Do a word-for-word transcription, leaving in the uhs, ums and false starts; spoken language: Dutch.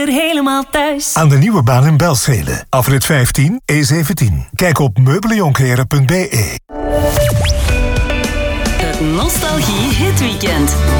Helemaal thuis. Aan de nieuwe baan in Belschede. Afrit vijftien, E zeventien. Kijk op meubeljonkeren punt be. Het Nostalgie Hitweekend.